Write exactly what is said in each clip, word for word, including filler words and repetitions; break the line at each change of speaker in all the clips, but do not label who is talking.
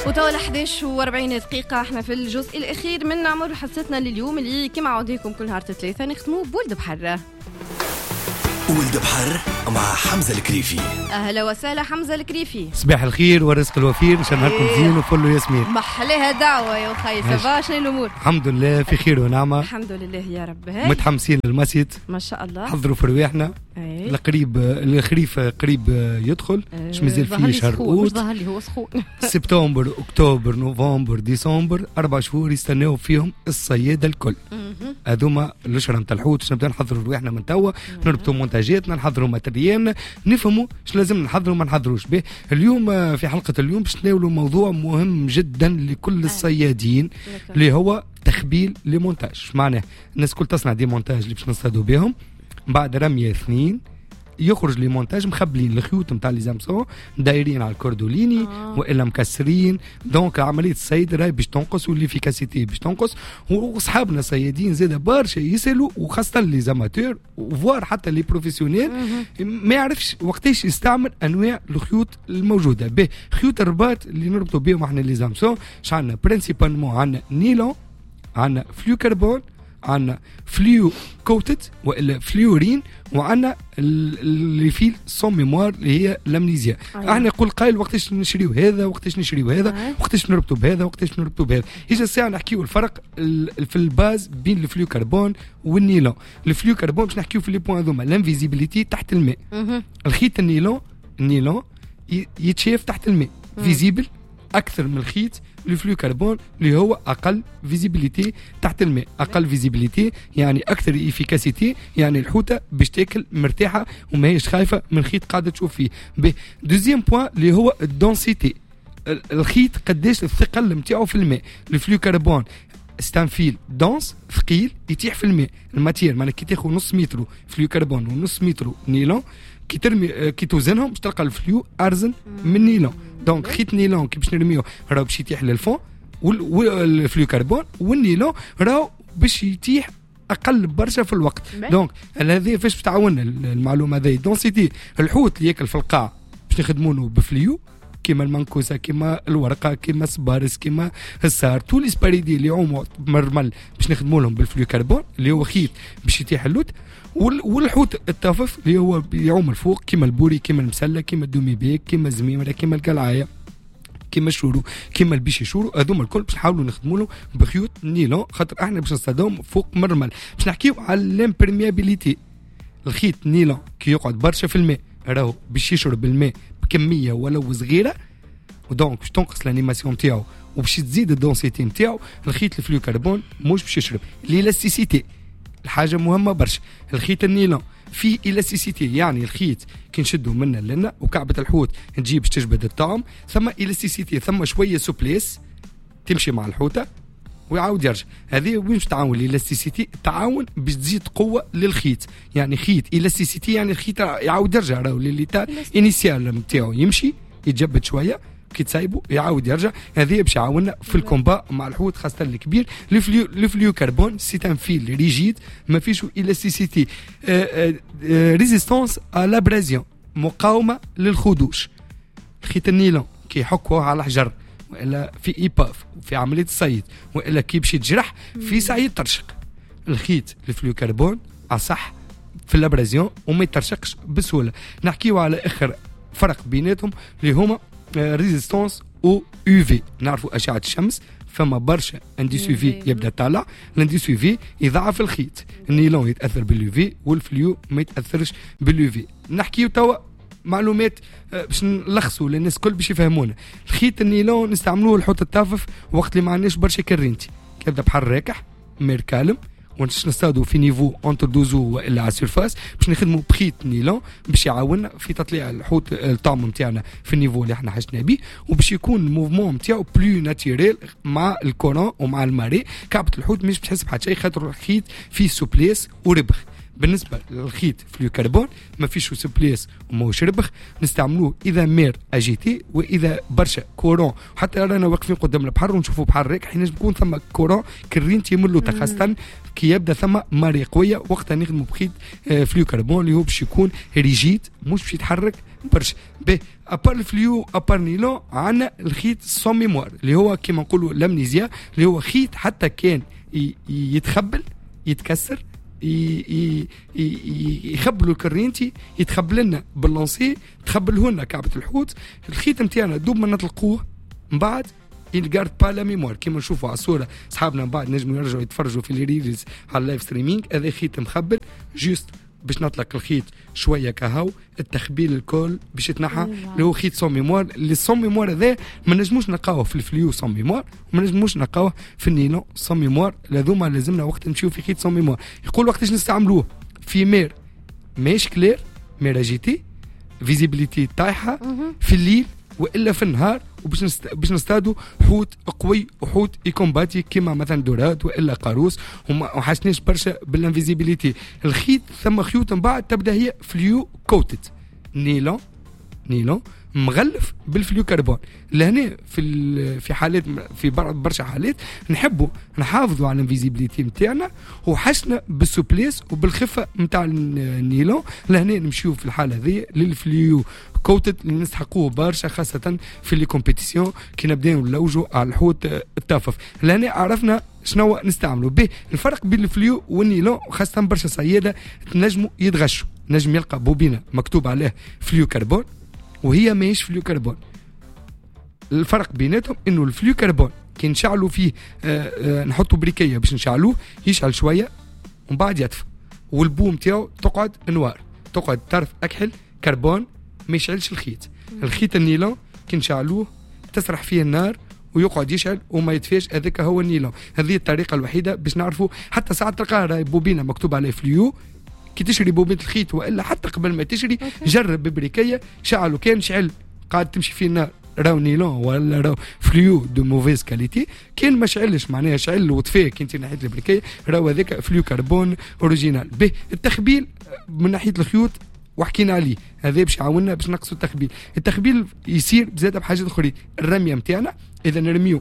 وطول أحد عشر وأربعين دقيقة احنا في الجزء الأخير من نعمل حصتنا لليوم اللي كما عوديكم كل نهار ثلاثة نختموا بولد بحر.
ولد بحر مع حمزة الكريفي.
أهلا وسهلا حمزة الكريفي.
صباح الخير والرزق الوفير، إن شاء الله نهاركم زين وفلو ياسمين.
محلها دعوة يا خي. سبا شنو الأمور؟
الحمد لله في خير ونعمة.
الحمد لله يا رب.
متحمسين للمسجد
ما شاء الله.
حضروا في رواحنا. القريب الخريف قريب يدخل. مش مازال فيه شهر أوت.
ظهر لي هو سخون.
سبتمبر أكتوبر نوفمبر ديسمبر أربع شهور يستناو فيهم الصيادة الكل. هذوما الأشهر نتاع الحوت. باش نبدا نحضروا رواحنا من توا، نربطوا منتاجاتنا، نحضروا ماتريالنا، نفهموا اش لازم نحضروا ما نحضروش به. اليوم في حلقة اليوم باش نتناولوا موضوع مهم جدا لكل الصيادين اللي هو تخبيل لمونتاج. معناه الناس كل تصنع دي مونتاج اللي باش نصطادوا بهم، بعد رمية اثنين يخرج لي مونتاج مخبلين الخيوط نتاع لي زامسون دايرين على الكوردوليني آه. والا مكسرين. دونك عمليه الصيد راهي باش تنقص والليفيكاسيتي باش تنقص. وصحابنا صيادين زاده برشا يسالوا، وخاصه لي زاماتور وفوار حتى لي بروفيسيونيل ما يعرفش وقتاش يستعمل انواع الخيوط الموجوده به. خيوط الرباط اللي نربطوا بهم احنا لي زامسون عندنا برينسيبالمون عندنا نيلون، عندنا فلو كربون، عندنا فليو كوتد والا فليورين، وعندنا اللي فيه سون ميموار اللي هي لامنيزيا. أيوة. احنا نقول قايل وقتاش نشريو هذا وقتاش نشريو هذا أيوة. وقتاش نربطوا بهذا وقتاش نربطوا بهذا. يجي الساعه نحكيو الفرق في الباز بين الفليو كربون والنيلون. الفليو كربون باش نحكيو في لي بوين هذوما لانفيزيبيليتي تحت الماء. الخيط النيلون النيلون يتشاف تحت الماء فيزيبل اكثر من الخيط الفلو كربون اللي هو اقل فيزيبيليتي تحت الماء. اقل فيزيبيليتي يعني اكثر افيكاسيتي، يعني الحوته باش تاكل مرتاحه وما هيش خايفه من خيط قاعده تشوف فيه. دوزيام بوين اللي هو الدونسيتي، الخيط قداش الثقل نتاعو في الماء. الفلو كربون ستانفيل دونس ثقيل يتيح في الماء. الماتير معناها كي تاخذ نص متر فلو كربون ونص متر نيلون كي ترمي كي توزنهم باش تلقى الفليو ارزن من نيلون. دونك خيط نيلون كي باش نرميوه راهو باش يتيح للفون، والفليو كربون والنيلون راهو باش يتيح اقل برشا في الوقت. دونك هذه فاش تعاوننا المعلومه هذه دونسيتي. الحوت اللي ياكل في القاع باش نخدمونه بفليو كيما المنكوسه كيما الورقه كيما السبارس كيما السار، تو لي سباريدي اللي يعوموا مرمل باش نخدموا لهم بالفليو كربون اللي هو خيط باش يتيح اللوت. والحوت الطفف اللي هو يعوم الفوق كيما البوري كيما المسله كيما الدوميبيك كيما الزميمره كيما القلعايه كيما الشورو كيما البيشي شورو. هذوما الكل باش نحاولوا نخدموا له بخيوط نيلون خاطر احنا باش نصطادوهم فوق مرمل. باش نحكيو على الامبرميابيليتي. الخيط نيلون كي يقعد برشا في الماء راهو باش يشرب الماء بكميه ولو صغيره، ودونك باش تنقص الانيماسيون نتاعو وباش تزيد الدونسيتي نتاعو. الخيط الفلو كربون مش باش يشرب. الالاستيسيتي الحاجه مهمه برشا. الخيط النيلون فيه الاستيسيتي، يعني الخيط كي نشدوا منه لنا وكعبه الحوت تجي باش تجبد الطعم، ثم الاستيسيتي ثم شويه سوبليس تمشي مع الحوته ويعاود يرجع. هذه وين باش تعاون الالاستيسيتي؟ تعاون باش تزيد قوه للخيط. يعني خيط الاستيسيتي يعني الخيط يعاود يرجع راهو لليتا انيسيال نتاعو يمشي يتجبد شويه كي تسايبه يعاود يرجع. هذه باش يعاوننا في الكومبا مع الحوت خاصه الكبير. الفليو الفليو كربون سي ان فيل ريجيد ما فيش الاستيسيتي، ريزيستانس ا لابرازيون مقاومه للخدوش. الخيط النيلون كي يحكوه على حجر والا في ايباف وفي عمليه الصيد والا كي باش يتجرح في ساعه يترشق. الخيط الفليو كربون اصح في اللابرازيون وما يترشقش بسهوله. نحكيو على اخر فرق بيناتهم اللي هما ريزيستانس او يو في. نعرفوا اشعه الشمس فما برشا انديس يو في يبدا طالع، الانديس يو في يضعف الخيط. النيلون يتاثر باليو في والفليو ما يتاثرش باليو في. نحكيو توا معلومات باش نلخصوا للناس الكل باش يفهمونا. الخيط النيلون نستعملوه الحوت الطافف وقت اللي ما عندناش برشا كرينتي كيبدا بحر راكح مير كالم ونش نستادو في نيفو اونتر دوزو والا على السيرفاس باش نخدموا بخيط نيلون باش يعاوننا في تطليع الحوت الطعم نتاعنا في النيفو اللي احنا حشنا به، وباش يكون الموفمون نتاعو بلو ناتيريل مع الكورون ومع الماري. كعبه الحوت مش بتحس بحاجه شيء خاطر الخيط فيه سوبليس وربخ. بالنسبه للخيط فلو كربون ما فيش سوبليس وماهوش ربخ، نستعملوه اذا مير اجيتي واذا برشا كورون. حتى رانا واقفين قدام البحر ونشوفوا بحر ريك حين يكون ثم كورون كرينتي يملو خاصه كي يبدا ثم ماري قويه وقتها نخدموا بخيط فلو كربون اللي هو باش يكون ريجيد مش باش يتحرك برشا. به ابار الفليو ابار نيلون عندنا الخيط سون ميموار اللي هو كيما نقولوا لامنيزيا اللي هو خيط حتى كان يتخبل يتكسر يخبلوا الكرينتي يتخبل لنا باللانسي تخبله لنا كعبه الحوت. الخيط نتاعنا دوب ما نطلقوه من بعد يلقارد با لا ميموار كيما نشوفوا على الصوره اصحابنا من بعد نجموا يرجعوا يتفرجوا في الريلز على اللايف ستريمينغ. هذا خيط مخبل جوست باش نطلق الخيط شويه كهو التخبيل الكل باش يتنحى اللي هو خيط سون ميموار. اللي سون ميموار هذا ما نجموش نلقاوه في الفليو سون ميموار وما نجموش نلقاوه في النيلون سون ميموار. لازم لازمنا وقت نمشيو في خيط سون ميموار. يقول وقتاش نستعملوه في مير ماهيش كلير مير اجيتي فيزيبيليتي طايحه في الليل والا في النهار وباش نست... باش نصطادوا حوت قوي وحوت يكومباتي كيما مثلا دورات والا قاروس وما حاشناش برشا بالانفيزيبيليتي. الخيط ثم خيوط من بعد تبدا هي فليو كوتد نيلون نيلون مغلف بالفليو كربون. لهنا في في حالات في برشا حالات نحبوا نحافظوا على الانفيزيبيليتي نتاعنا وحشنا بالسوبليس وبالخفه نتاع النيلون. لهنا نمشيو في الحاله هذه للفليو كوتد اللي نستحقوه برشا خاصه في لي كومبيتيسيون كي نبداو نلوجوا على الحوت الطافف. لهنا عرفنا شنو نستعملوا به. الفرق بين الفليو والنيلون خاصه برشا صياده تنجموا يتغشوا نجم يلقى بوبينه مكتوب عليه فليو كربون وهي ماهيش فليو كربون. الفرق بيناتهم انه الفليو كربون كي نشعلوا فيه آآ آآ نحطوا بريكيه باش نشعلوه يشعل شويه ومن بعد يطفى والبوم تاعو تقعد نوار تقعد طرف اكحل كربون ما يشعلش الخيط. الخيط النيلون كي نشعلوه تسرح فيه النار ويقعد يشعل وما يتفاش. هذاك هو النيلون. هذه الطريقه الوحيده باش نعرفوا. حتى ساعات تلقى بوبينه مكتوب عليه فليو كي تشري بوبينه الخيط والا حتى قبل ما تشري جرب ببريكيه شعلوا كان شعل قاعد تمشي فيه النار راو نيلون ولا راو فليو دو موفيز كاليتي. كان ما شعلش معناها شعل وتفاك انت ناحيه البريكيه راو هذاك فليو كربون اوريجينال. به التخبيل من ناحيه الخيوط وحكينا عليه هذا باش يعاوننا باش نقصوا التخبيل. التخبيل يصير بزاده بحاجات اخرين. الرميه نتاعنا اذا نرميو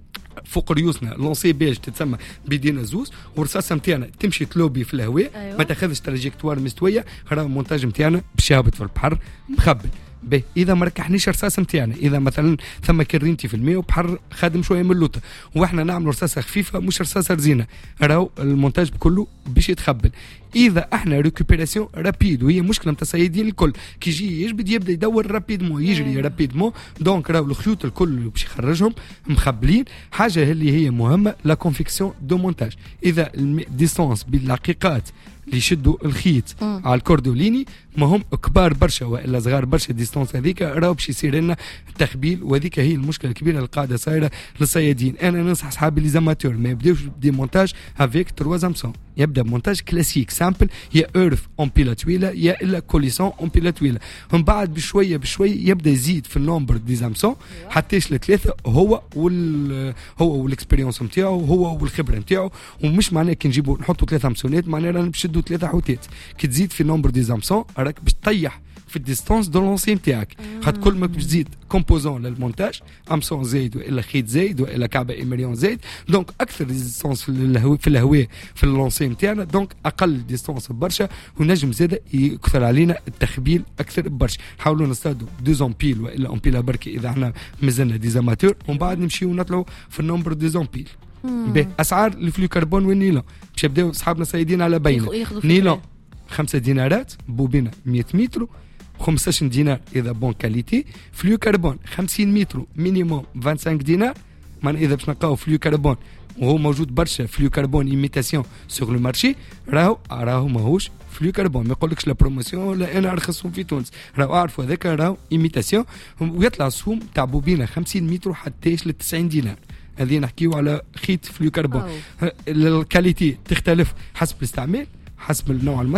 فوق ريوسنا لونسي بيج تتسمى بيدينا زوز والرصاصه نتاعنا تمشي تلوبي في الهواء أيوة. ما تاخذش تراجيكتوار مستويه راه المونتاج نتاعنا باش يهبط في البحر مخبل. به اذا ما ركحنيش الرصاصه نتاعنا اذا مثلا ثم كرينتي في الماء وبحر خادم شويه من اللوطه واحنا نعملوا رصاصه خفيفه مش رصاصه رزينه راهو المونتاج كله باش يتخبل. اذا احنا ريكوبيراسيون رابيد وهي مشكله نتاع الصيادين الكل كي يجي يجبد يبدا يدور رابيدمون يجري رابيدمون دونك راهو الخيوط الكل باش يخرجهم مخبلين. حاجه اللي هي مهمه لا كونفيكسيون دو مونتاج. اذا الديستانس بالدقيقات اللي يشدوا الخيط م. على الكوردوليني ما هم كبار برشا والا صغار برشا ديستانس هذيك راهو باش يصير لنا التخبيل. وهذيك هي المشكله الكبيره اللي قاعده صايره للصيادين. انا ننصح اصحابي لي زاماتور ما يبداوش بدي مونتاج افيك ثلاثة مية يبدا مونتاج كلاسيك سامبل يا اورف اون بيلا طويله يا الا كوليسون اون بيلا طويله. من بعد بشويه بشويه يبدا يزيد في النومبر دي زامسون حتىش لثلاثه هو وال هو والاكسبيريونس نتاعو هو والخبره نتاعو. ومش معناه كي نجيبوا نحطوا ثلاثه مسونات معناه رانا باش نشدوا ثلاثه حوتات. كي تزيد في النومبر دي زامسون راك باش تطيح في الديستانس دو لونسي نتاعك. خاطر كل ما باش تزيد كومبوزون للمونتاج امسون زايد والا خيط زايد والا كعبه ايميليون زايد دونك اكثر ديستانس في الهواء في الهواء في اللونسي نتاعنا دونك اقل ديستانس برشا ونجم زاده يكثر علينا التخبيل اكثر برشا. نحاولوا نستادوا دو زومبيل والا امبيلا بركي اذا احنا مازلنا ديزاماتور ومن بعد نمشيو نطلعوا في النومبر دو زومبيل. به اسعار الفلو كربون والنيلون باش يبداو اصحابنا صيادين على بينه. نيلون خمسة دينارات بوبينه مية متر خمسطاش دينار اذا بون كاليتي. فلو كربون خمسين متر مينيموم خمسة وعشرين دينار. معناها اذا باش نلقاو فلو كربون وهو موجود برشا فلو كربون ايميتاسيون سوغ لو مارشي راهو راهو ماهوش فلو كربون. ما يقولكش لا بروموسيون لا انا ارخصهم في تونس راهو اعرفوا هذاك راهو ايميتاسيون ويطلع السوم تاع بوبينه خمسين متر حتىش ل تسعين دينار. هذه نحكيو على خيط فلو كربون. الكاليتي تختلف حسب الاستعمال حسب النوع المسيد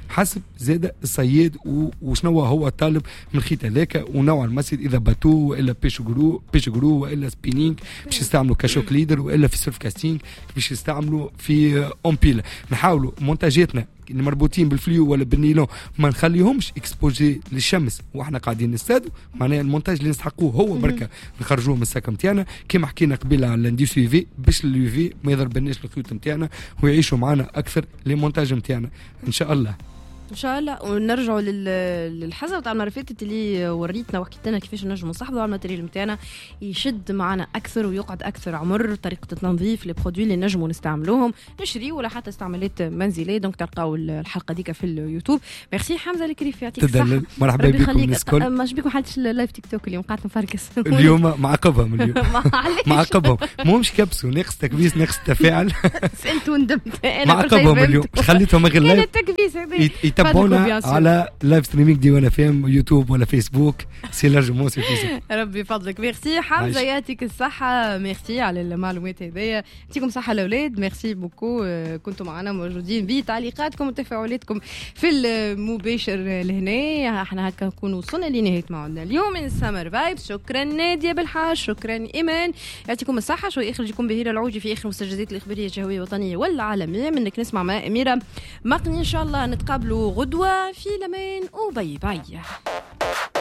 حسب زاد الصياد وشنو هو طالب من الخيط هذاك ونوع المسيد اذا باتو والا بيش جرو بيش جرو والا سبينينغ باش يستعملوا كشوك ليدر والا في سيرف كاستينغ باش يستعملوا في اونبيل. نحاولوا مونتاجاتنا اللي مربوطين بالفليو ولا بالنيلون ما نخليهمش اكسبوجي للشمس واحنا قاعدين نستادوا. معناها المونتاج اللي نستحقوه هو بركه نخرجوه من الساكه نتاعنا كما حكينا قبيله على الانديس يو في باش اليو في ما يضربناش الخيوط نتاعنا ويعيشوا معنا اكثر لي مونتاج نتاعنا ان شاء الله.
ان شاء الله. ونرجعوا للحزه تاع المره فاتت اللي وريتنا وحكيت لنا كيفاش نجموا نصاحبوا على الماتيريال نتاعنا يشد معنا اكثر ويقعد اكثر عمر. طريقه التنظيف لي برودوي اللي نجموا نستعملوهم نشري ولا حتى استعمالات منزليه. دونك تلقاو الحلقه ديك في اليوتيوب. ميرسي حمزه الكريفي يعطيك الصحه.
مرحبا بكم الناس الكل.
مش بيكم حالتش اللايف تيك توك اليوم قاعد نفركس
اليوم معقبهم اليوم معقبهم مو مش كبسوا ناقص تكبيس ناقص تفاعل
سالت وندمت انا
معقبهم اليوم خليتهم غير لايف يتبعونا على لايف ستريمينغ ديوان فيم يوتيوب ولا فيسبوك سي لارجمون سوفيزون.
ربي فضلك. ميرسي حمزه يعطيك الصحه. ميرسي على المعلومات هذيا. يعطيكم صحه الاولاد. ميرسي بوكو كنتوا معنا موجودين بتعليقاتكم وتفاعلاتكم في المباشر لهنا. احنا هكا نكون وصلنا لنهايه موعدنا اليوم من سمر فايبس. شكرا ناديه بالحاج شكرا ايمان يعطيكم الصحه. شو يخرجكم بهيره العوجي في اخر مستجدات الاخباريه الجويه الوطنيه والعالميه. منك نسمع مع اميره مقني. ان شاء الله نتقابلوا غدوه في لمين وباي باي.